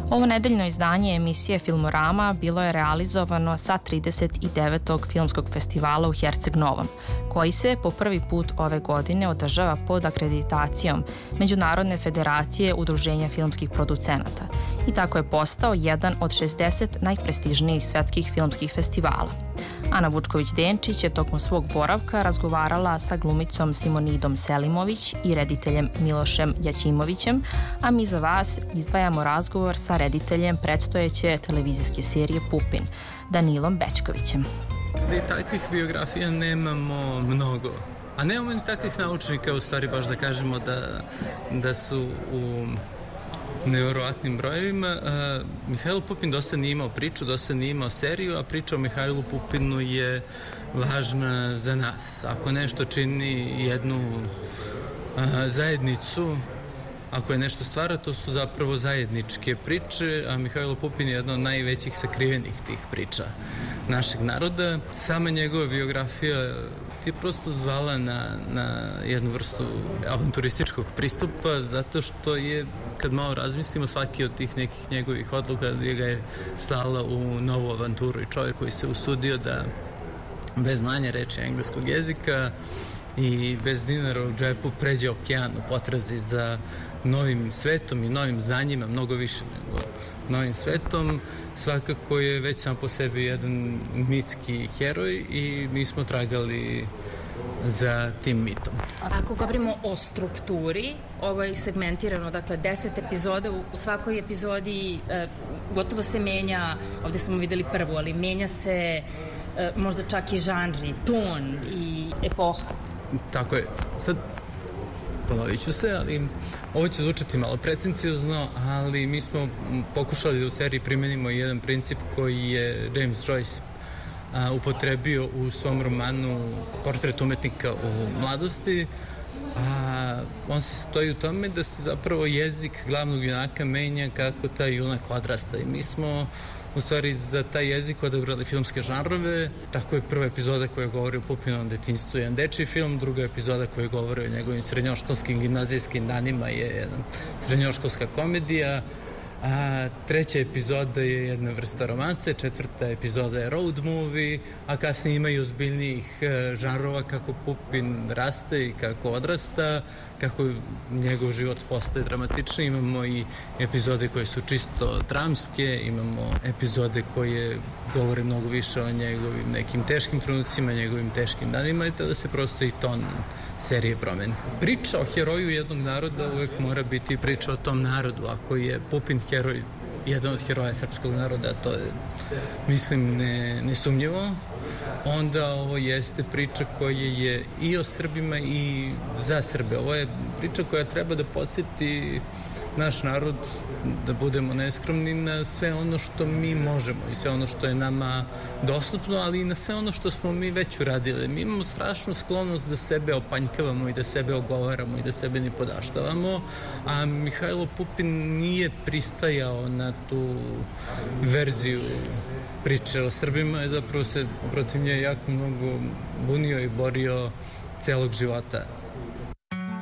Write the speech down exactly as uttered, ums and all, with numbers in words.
Ovo nedeljno izdanje emisije Filmorama bilo je realizovano sa trideset devetog filmskog festivala u Herceg Novom, koji se po prvi put ove godine održava pod akreditacijom Međunarodne federacije udruženja filmskih producenata i tako je postao jedan od šezdeset najprestižnijih svetskih filmskih festivala. Ana Vučković-Denčić je tokom svog boravka razgovarala sa glumicom Simonidom Selimović i rediteljem Milošem Jaćimovićem, a mi za vas izdvajamo razgovor sa rediteljem predstojeće televizijske serije Pupin, Danilom Bećkovićem. I takvih biografija nemamo mnogo, a nemamo ni takvih naučnika, u stvari baš da kažemo da, da su u nevjerovatnim brojevima. Uh, Mihajlo Pupin dosta nije imao priču, dosta nije imao seriju, a priča o Mihajlu Pupinu je važna za nas. Ako nešto čini jednu uh, zajednicu, ako je nešto stvara, to su zapravo zajedničke priče, a Mihajlo Pupin je jedna od najvećih sakrivenih tih priča našeg naroda. Sama njegova biografija ti je prosto zvala na, na jednu vrstu avanturističkog pristupa, zato što je, kad malo razmislimo, svaki od tih nekih njegovih odluka je ga je slala u novu avanturu i čovjek koji se usudio da bez znanja reči engleskog jezika i bez dinara u džepu pređe okean u potrazi za novim svetom i novim znanjima, mnogo više nego novim svetom. Svakako je već sam po sebi jedan mitski heroj i mi smo tragali za tim mitom. Ako govorimo o strukturi, ovo je segmentirano, dakle deset epizoda, u svakoj epizodi e, gotovo se menja, ovde smo videli prvu, ali menja se e, možda čak i žanri, ton i epoha. Tako je. Sad ponovit ću se, ali ovo će zvučati malo pretencijozno, ali mi smo pokušali da u seriji primenimo jedan princip koji je James Joyce a, upotrebio u svom romanu Portret umetnika u mladosti, a on se stoji u tome da se zapravo jezik glavnog junaka menja kako taj junak odrasta i mi smo u stvari za taj jezik odabrali filmske žanrove. Tako je prva epizoda koja govori o Pupinovom detinjstvu jedan dečiji film, druga epizoda koja govori o njegovim srednjoškolskim gimnazijskim danima je jedna srednjoškolska komedija, a treća epizoda je jedna vrsta romanse, četvrta epizoda je road movie, a kasnije ima i ozbiljnijih e, žanrova kako Pupin raste i kako odrasta, kako njegov život postaje dramatični. Imamo i epizode koje su čisto dramske, imamo epizode koje govore mnogo više o njegovim nekim teškim trenucima, njegovim teškim danima i tada se prosto i ton serije promeni. Priča o heroju jednog naroda uvek mora biti priča o tom narodu. Ako je Pupin heroj, jedan od heroja srpskog naroda, to je, mislim, ne, nesumnjivo, onda ovo jeste priča koja je i o Srbima i za Srbe. Ovo je priča koja treba da podsjeti naš narod, da budemo neskromni, na sve ono što mi možemo i sve ono što je nama dostupno, ali i na sve ono što smo mi već uradili. Mi imamo strašnu sklonost da sebe opanjkavamo i da sebe ogovaramo i da sebe ne podaštavamo, a Mihajlo Pupin nije pristajao na tu verziju priče o Srbima, je zapravo se protiv nje jako mnogo bunio i borio celog života.